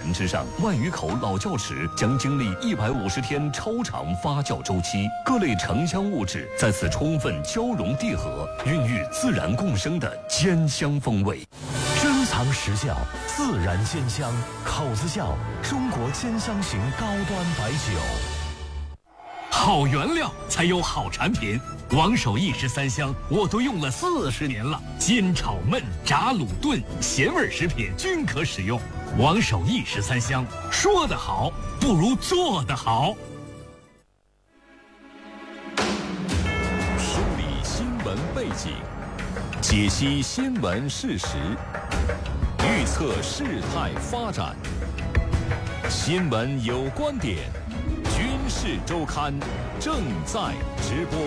原之上，万余口老窖池将经历150天超长发酵周期，各类城乡物质在此充分交融递合，孕育自然共生的坚香风味。 珍藏实窖，自然鲜香，口子窖，中国坚香型高端白酒。 好原料才有好产品，王守义13香我都用了40年了，煎炒焖炸卤炖咸味食品均可使用。王守义13香，说得好不如做得好。 梳理新闻背景，解析新闻事实，预测事态发展。新闻有观点，军事周刊正在直播。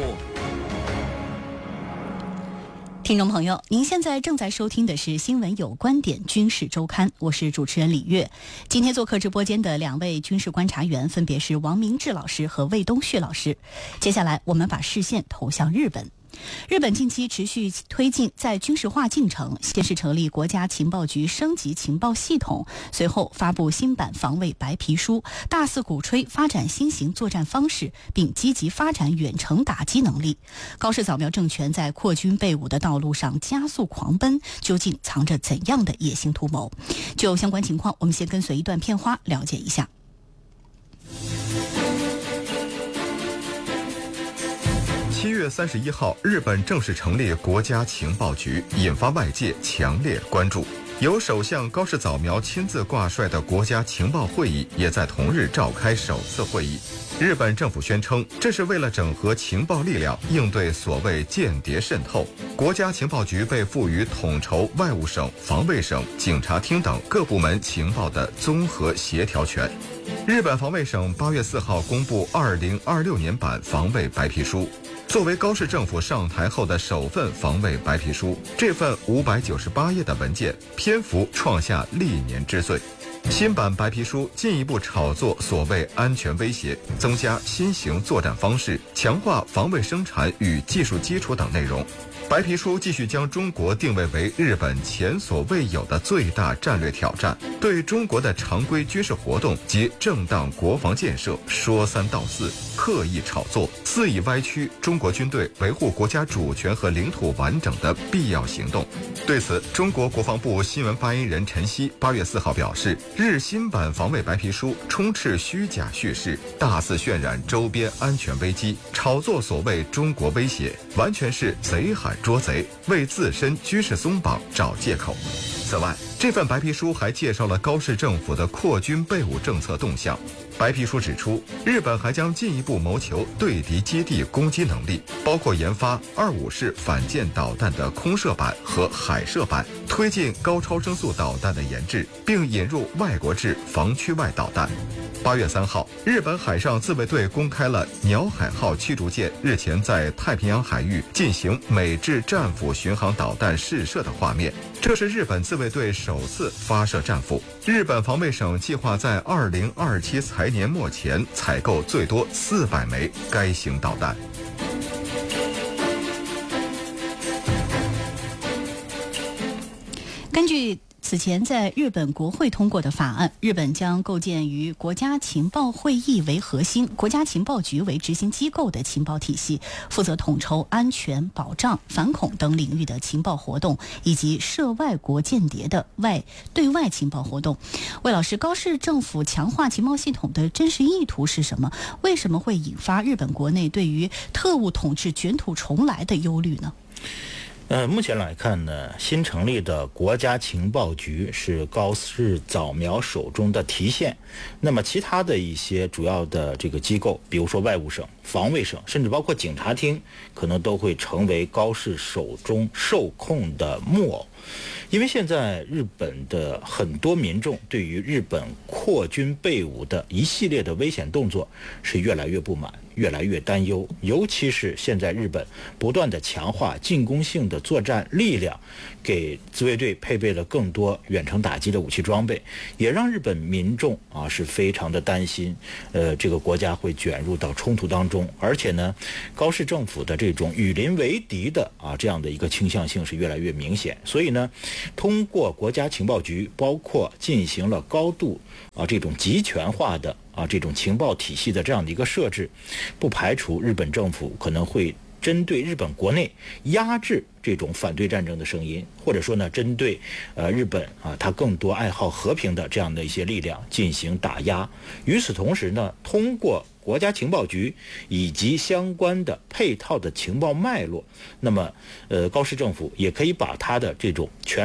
听众朋友，您现在正在收听的是新闻有观点军事周刊，我是主持人李月。今天做客直播间的2位军事观察员分别是王明志老师和魏东旭老师。接下来我们把视线投向日本。日本近期持续推进在军事化进程，先是成立国家情报局升级情报系统，随后发布新版防卫白皮书，大肆鼓吹发展新型作战方式，并积极发展远程打击能力。高市早苗政权在扩军备武的道路上加速狂奔，究竟藏着怎样的野心图谋？就相关情况，我们先跟随一段片花了解一下。 7月31号，日本正式成立国家情报局，引发外界强烈关注。由首相高市早苗亲自挂帅的国家情报会议也在同日召开首次会议。日本政府宣称，这是为了整合情报力量，应对所谓间谍渗透。国家情报局被赋予统筹外务省、防卫省、警察厅等各部门情报的综合协调权。日本防卫省8月4号公布2026年版防卫白皮书。作为高市政府上台后的首份防卫白皮书，这份598页的文件篇幅创下历年之最。新版白皮书进一步炒作所谓安全威胁，增加新型作战方式，强化防卫生产与技术基础等内容。白皮书继续将中国定位为日本前所未有的最大战略挑战，对中国的常规军事活动及正当国防建设说三道四，刻意炒作，肆意歪曲中国军队维护国家主权和领土完整的必要行动。对此，中国国防部新闻发言人陈希8月4号表示，日新版防卫白皮书充斥虚假叙事，大肆渲染周边安全危机，炒作所谓中国威胁，完全是贼喊捉贼，为自身军事松绑找借口。此外，这份白皮书还介绍了高市政府的扩军备武政策动向。白皮书指出，日本还将进一步谋求对敌基地攻击能力，包括研发25式反舰导弹的空射版和海射版，推进高超声速导弹的研制，并引入外国制防区外导弹。8月3号，日本海上自卫队公开了鸟海号驱逐舰日前在太平洋海域进行美制战斧巡航导弹试射的画面，这是日本自卫队首次发射战斧。日本防卫省计划在2027财年末前采购最多400枚该型导弹。 根据此前在日本国会通过的法案，日本将构建于国家情报会议为核心、国家情报局为执行机构的情报体系，负责统筹安全保障、反恐等领域的情报活动，以及涉外国间谍的对外情报活动。魏老师，高市政府强化情报系统的真实意图是什么？为什么会引发日本国内对于特务统治卷土重来的忧虑呢？ 目前来看呢，新成立的国家情报局是高市早苗手中的提线。那么其他的一些主要的这个机构，比如说外务省、防卫省，甚至包括警察厅，可能都会成为高市手中受控的木偶。因为现在日本的很多民众对于日本扩军备武的一系列的危险动作是越来越不满，越来越担忧，尤其是现在日本不断的强化进攻性的作战力量，给自卫队配备了更多远程打击的武器装备，也让日本民众是非常的担心，这个国家会卷入到冲突当中。而且呢，高市政府的这种与邻为敌的这样的一个倾向性是越来越明显。所以以呢，通过国家情报局，包括进行了高度这种集权化的这种情报体系的这样的一个设置，不排除日本政府可能会针对日本国内压制这种反对战争的声音，或者说呢，针对日本他更多爱好和平的这样的一些力量进行打压。与此同时呢，通过国家情报局以及相关的配套的情报脉络，那么高市政府也可以把他的这种全